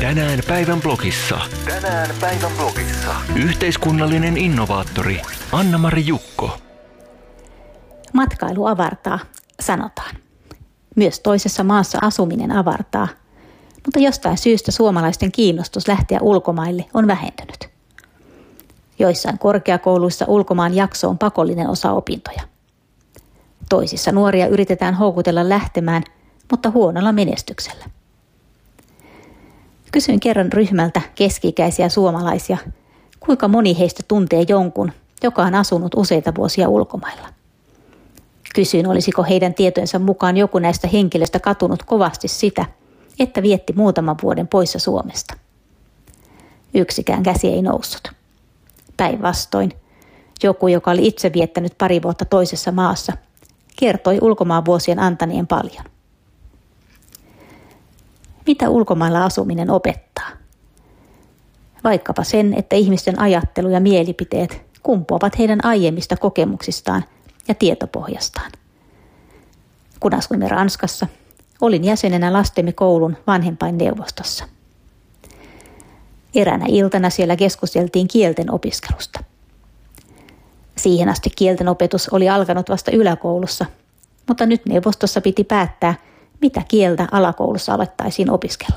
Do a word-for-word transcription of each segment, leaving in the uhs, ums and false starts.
Tänään päivän blogissa. Tänään päivän blogissa. Yhteiskunnallinen innovaattori Anna-Mari Jukko. Matkailu avartaa, sanotaan. Myös toisessa maassa asuminen avartaa, mutta jostain syystä suomalaisten kiinnostus lähteä ulkomaille on vähentynyt. Joissain korkeakouluissa ulkomaan jakso on pakollinen osa opintoja. Toisissa nuoria yritetään houkutella lähtemään, mutta huonolla menestyksellä. Kysyin kerran ryhmältä keski-ikäisiä suomalaisia, kuinka moni heistä tuntee jonkun, joka on asunut useita vuosia ulkomailla. Kysyin, olisiko heidän tietojensa mukaan joku näistä henkilöistä katunut kovasti sitä, että vietti muutaman vuoden poissa Suomesta. Yksikään käsi ei noussut. Päinvastoin, joku, joka oli itse viettänyt pari vuotta toisessa maassa, kertoi ulkomaan vuosien antaneen paljon. Mitä ulkomailla asuminen opettaa? Vaikkapa sen, että ihmisten ajattelu ja mielipiteet kumpuavat heidän aiemmista kokemuksistaan ja tietopohjastaan. Kun asuimme Ranskassa, olin jäsenenä lastemme koulun vanhempainneuvostossa. Eräänä iltana siellä keskusteltiin kielten opiskelusta. Siihen asti kielten opetus oli alkanut vasta yläkoulussa, mutta nyt neuvostossa piti päättää, mitä kieltä alakoulussa alettaisiin opiskella.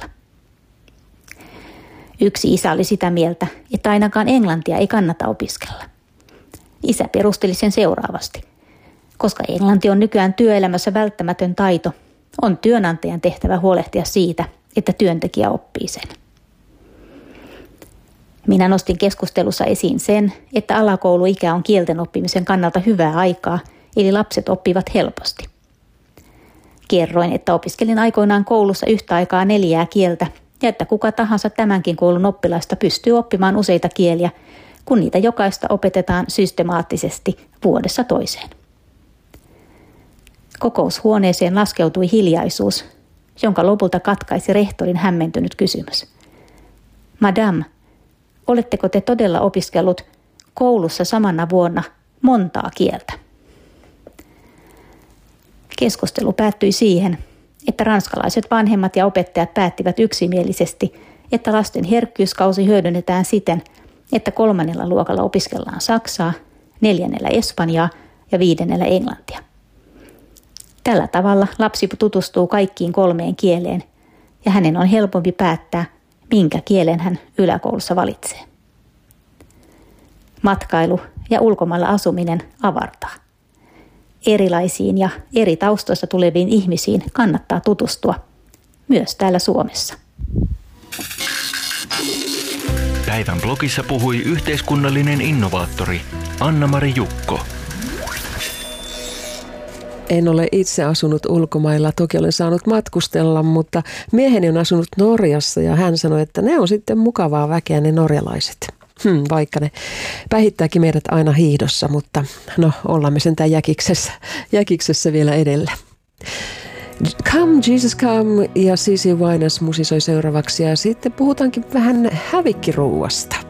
Yksi isä oli sitä mieltä, että ainakaan englantia ei kannata opiskella. Isä perusteli sen seuraavasti. Koska englanti on nykyään työelämässä välttämätön taito, on työnantajan tehtävä huolehtia siitä, että työntekijä oppii sen. Minä nostin keskustelussa esiin sen, että alakouluikä on kielten oppimisen kannalta hyvää aikaa, eli lapset oppivat helposti. Kerroin, että opiskelin aikoinaan koulussa yhtä aikaa neljää kieltä ja että kuka tahansa tämänkin koulun oppilaista pystyy oppimaan useita kieliä, kun niitä jokaista opetetaan systemaattisesti vuodessa toiseen. Kokoushuoneeseen laskeutui hiljaisuus, jonka lopulta katkaisi rehtorin hämmentynyt kysymys. Madame, oletteko te todella opiskellut koulussa samana vuonna montaa kieltä? Keskustelu päättyi siihen, että ranskalaiset vanhemmat ja opettajat päättivät yksimielisesti, että lasten herkkyyskausi hyödynnetään siten, että kolmannella luokalla opiskellaan saksaa, neljännellä espanjaa ja viidennellä englantia. Tällä tavalla lapsi tutustuu kaikkiin kolmeen kieleen ja hänen on helpompi päättää, minkä kielen hän yläkoulussa valitsee. Matkailu ja ulkomailla asuminen avartaa. Erilaisiin ja eri taustoista tuleviin ihmisiin kannattaa tutustua, myös täällä Suomessa. Päivän blogissa puhui yhteiskunnallinen innovaattori Anna-Mari Jukko. En ole itse asunut ulkomailla, toki olen saanut matkustella, mutta mieheni on asunut Norjassa ja hän sanoi, että ne on sitten mukavaa väkeä ne norjalaiset. Hmm, vaikka ne päihittääkin meidät aina hiihdossa, mutta no ollaan me sentään jäkiksessä, jäkiksessä vielä edellä. Come Jesus Come ja Cici Winans musisoi seuraavaksi ja sitten puhutaankin vähän hävikkiruuasta.